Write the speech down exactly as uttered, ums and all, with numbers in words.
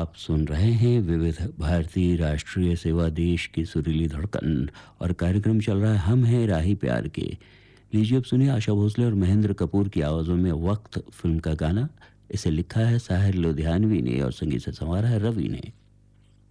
आप सुन रहे हैं विविध भारतीय राष्ट्रीय सेवा देश की सुरीली धड़कन और कार्यक्रम चल रहा है हम हैं राही प्यार के। लीजिए अब सुनिए आशा भोसले और महेंद्र कपूर की आवाज़ों में वक्त फिल्म का गाना। इसे लिखा है साहिर लुधियानवी ने और संगीत से संवारा है रवि ने।